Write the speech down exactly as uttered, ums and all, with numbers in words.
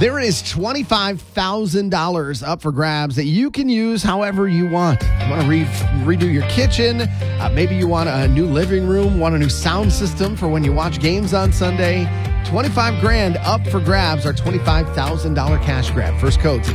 There is twenty-five thousand dollars up for grabs that you can use however you want. You want to re- redo your kitchen? Uh, maybe you want a new living room, want a new sound system for when you watch games on Sunday? twenty-five grand up for grabs, our twenty-five thousand dollars cash grab. First codes